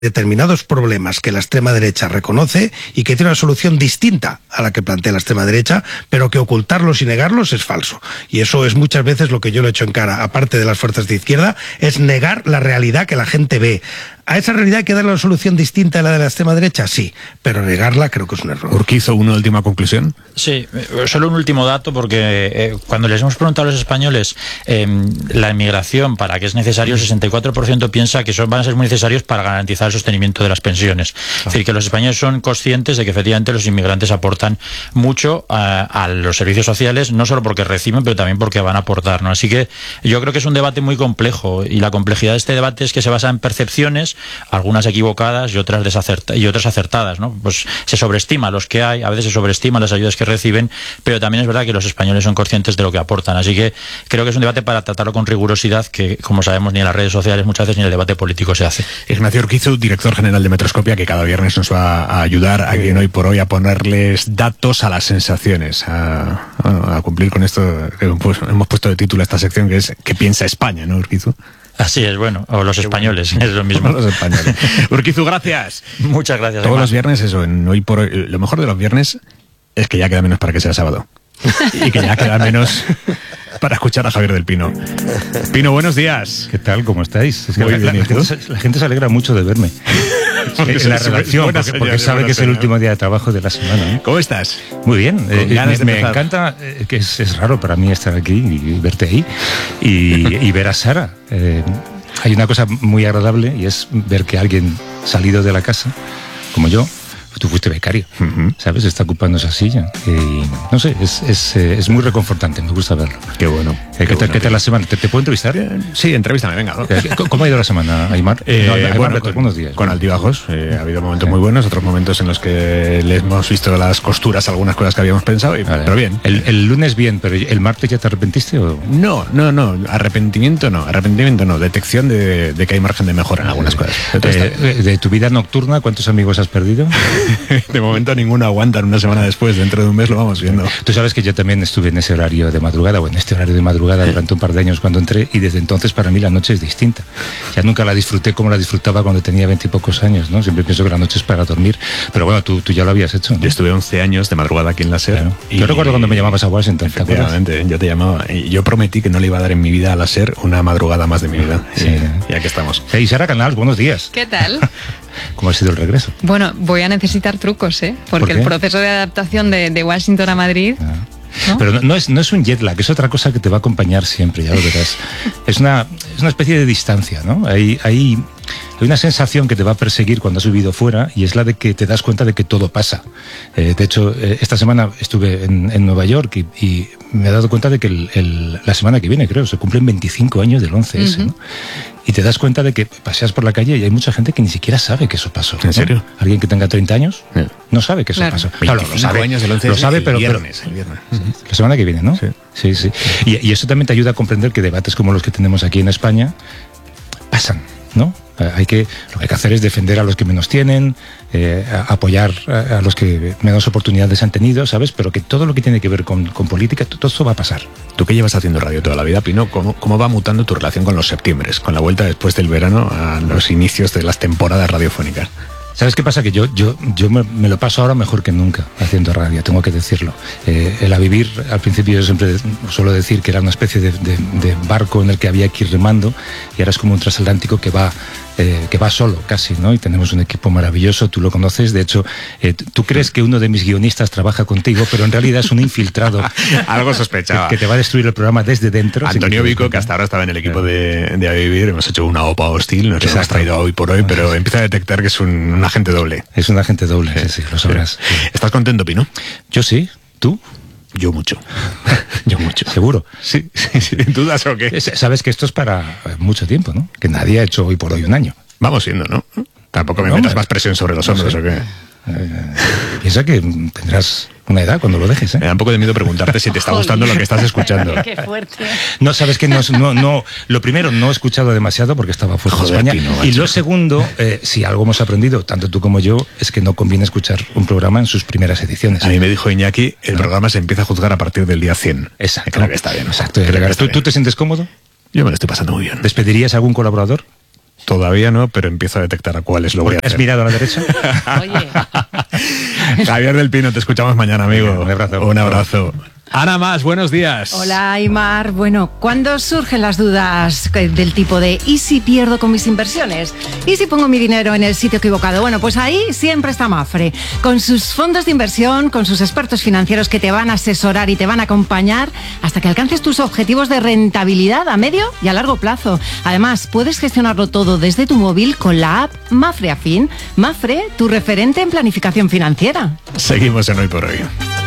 determinados problemas que la extrema derecha reconoce y que tiene una solución distinta a la que plantea la extrema derecha, pero que ocultarlos y negarlos es falso. Y eso es muchas veces lo que yo le echo en cara, aparte de las fuerzas de izquierda, es negar la realidad que la gente ve. ¿A esa realidad hay que darle una solución distinta a la de la extrema derecha? Sí, pero negarla creo que es un error. Urquizo, ¿una última conclusión? Sí, solo un último dato, porque cuando les hemos preguntado a los españoles la inmigración, ¿para qué es necesario? El 64% piensa que van a ser muy necesarios para garantizar el sostenimiento de las pensiones. Es decir, que los españoles son conscientes de que efectivamente los inmigrantes aportan mucho a los servicios sociales, no solo porque reciben, pero también porque van a aportar, ¿no? Así que yo creo que es un debate muy complejo, y la complejidad de este debate es que se basa en percepciones, algunas equivocadas y otras acertadas, ¿no? Pues se sobreestima los que hay, a veces se sobreestima las ayudas que reciben, pero también es verdad que los españoles son conscientes de lo que aportan. Así que creo que es un debate para tratarlo con rigurosidad, que, como sabemos, ni en las redes sociales muchas veces ni en el debate político se hace. Ignacio Urquizo, director general de Metroscopia, que cada viernes nos va a ayudar aquí en Hoy por Hoy a ponerles datos a las sensaciones, a cumplir con esto que hemos puesto de título a esta sección, que es ¿qué piensa España, no, Urquizo? Así es, bueno, o los españoles, es lo mismo. Los españoles. Urquizo, gracias. Muchas gracias. Todos los viernes, eso, en Hoy por Hoy. Lo mejor de los viernes es que ya queda menos para que sea sábado. Y que ya queda menos para escuchar a Javier del Pino. Pino, buenos días. ¿Qué tal? ¿Cómo estáis? Es que Muy bien, la gente se alegra mucho de verme. En la redacción, porque sabe que es el último día de trabajo de la semana, ¿eh? ¿Cómo estás? Muy bien. Me encanta, que es raro para mí estar aquí y verte ahí y ver a Sara. Hay una cosa muy agradable, y es ver que alguien salido de la casa, como yo, tú fuiste becario, ¿sabes? Está ocupando esa silla. Y no sé, es muy reconfortante, me gusta verlo. Qué bueno. ¿Qué tal la semana? ¿Te puedo entrevistar? Sí, entrevístame, venga. ¿Cómo ha ido la semana, Aymar? Bueno, buenos días. Con altibajos. Ha habido momentos muy buenos, otros momentos en los que le hemos visto las costuras, algunas cosas que habíamos pensado, pero bien. El lunes bien, pero ¿el martes ya te arrepentiste o...? No. Arrepentimiento no. Detección de que hay margen de mejora en algunas cosas. De tu vida nocturna, ¿cuántos amigos has perdido? De momento ninguno aguantan una semana después. Dentro de un mes lo vamos viendo. Tú sabes que yo también estuve en ese horario de madrugada, o en este horario de madrugada durante un par de años cuando entré, y desde entonces para mí la noche es distinta. Ya nunca la disfruté como la disfrutaba cuando tenía 20 y pocos años, ¿no? Siempre pienso que la noche es para dormir. Pero bueno, tú ya lo habías hecho, ¿no? Yo estuve 11 años de madrugada aquí en la SER. Claro. Yo recuerdo cuando me llamabas a Washington. Efectivamente, yo te llamaba. Y yo prometí que no le iba a dar en mi vida a la SER una madrugada más de mi vida. Sí. Y aquí estamos. Hey, Sara Canals, buenos días. ¿Qué tal? ¿Cómo ha sido el regreso? Bueno, voy a necesitar trucos, ¿eh? Porque el proceso de adaptación de Washington a Madrid... ¿no? Pero no es un jet lag, es otra cosa que te va a acompañar siempre, ya lo verás. Es una especie de distancia, ¿no? Hay una sensación que te va a perseguir cuando has vivido fuera, y es la de que te das cuenta de que todo pasa. De hecho, esta semana estuve en Nueva York y me he dado cuenta de que la semana que viene, creo, se cumplen 25 años del 11S, ¿no? Y te das cuenta de que paseas por la calle y hay mucha gente que ni siquiera sabe que eso pasó, ¿no? ¿En serio? Alguien que tenga 30 años no sabe que eso pasó. Claro, lo sabe. Años del 11S, lo sabe, pero el viernes. La semana que viene, ¿no? Sí. Y eso también te ayuda a comprender que debates como los que tenemos aquí en España pasan, ¿no? Lo que hay que hacer es defender a los que menos tienen, apoyar a los que menos oportunidades han tenido, ¿sabes? Pero que todo lo que tiene que ver con política, todo eso va a pasar. Tú que llevas haciendo radio toda la vida, Pino, ¿cómo va mutando tu relación con los septiembres, con la vuelta después del verano a los inicios de las temporadas radiofónicas? ¿Sabes qué pasa? Que yo me lo paso ahora mejor que nunca haciendo radio, tengo que decirlo. El A Vivir, al principio yo siempre suelo decir que era una especie de barco en el que había que ir remando, y ahora es como un transatlántico que va solo casi, ¿no? Y tenemos un equipo maravilloso, tú lo conoces. De hecho, tú crees que uno de mis guionistas trabaja contigo, pero en realidad es un infiltrado. Algo sospechaba. Que te va a destruir el programa desde dentro. Antonio Vico, que hasta ahora estaba en el equipo de A Vivir, hemos hecho una OPA hostil, nos lo hemos traído Hoy por Hoy, pero empieza a detectar que es un agente doble. Es un agente doble, sí, lo sabrás. ¿Estás contento, Pino? Yo sí. ¿Tú? Yo mucho. ¿Seguro? Sí. ¿Dudas o qué? Sabes que esto es para mucho tiempo, ¿no? Que nadie ha hecho Hoy por Hoy un año. Vamos siendo, ¿no? Tampoco me metas más presión sobre los hombros, ¿o qué? Piensa que tendrás una edad cuando lo dejes, ¿eh? Me da un poco de miedo preguntarte si te está gustando lo que estás escuchando. Qué fuerte. No, sabes que no. Lo primero, no he escuchado demasiado porque estaba fuera de España. Pino, y lo segundo, si algo hemos aprendido, tanto tú como yo, es que no conviene escuchar un programa en sus primeras ediciones. A mí me dijo Iñaki, el programa se empieza a juzgar a partir del día 100. Exacto. Creo que está bien. Exacto. ¿Tú te sientes cómodo? Yo me lo estoy pasando muy bien. ¿Despedirías a algún colaborador? Todavía no, pero empiezo a detectar a cuáles lo voy a hacer. ¿Has mirado a la derecha? Oye. Javier del Pino, te escuchamos mañana, amigo. Un abrazo. Un abrazo. Ana Mas, buenos días. Hola, Aymar. Bueno, ¿cuándo surgen las dudas del tipo de ¿y si pierdo con mis inversiones? ¿Y si pongo mi dinero en el sitio equivocado? Bueno, pues ahí siempre está Mapfre, con sus fondos de inversión, con sus expertos financieros que te van a asesorar y te van a acompañar hasta que alcances tus objetivos de rentabilidad a medio y a largo plazo. Además, puedes gestionarlo todo desde tu móvil con la app Mapfre Afin. Mapfre, tu referente en planificación financiera. Seguimos en Hoy por Hoy.